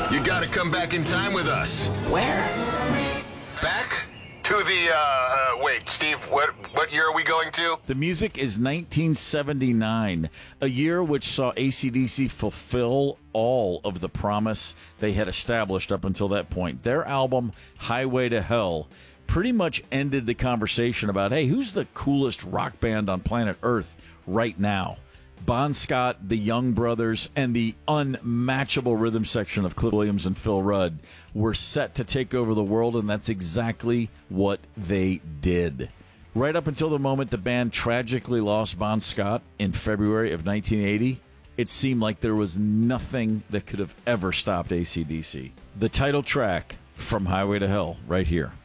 You gotta come back in time with us. Where? Back to the, wait, Steve, what year are we going to? The music is 1979, a year which saw AC/DC fulfill all of the promise they had established up until that point. Their album, Highway to Hell, pretty much ended the conversation about, hey, who's the coolest rock band on planet Earth right now? Bon Scott, the Young Brothers, and the unmatchable rhythm section of Cliff Williams and Phil Rudd were set to take over the world, and that's exactly what they did. Right up until the moment the band tragically lost Bon Scott in February of 1980, it seemed like there was nothing that could have ever stopped AC/DC. The title track from Highway to Hell, right here.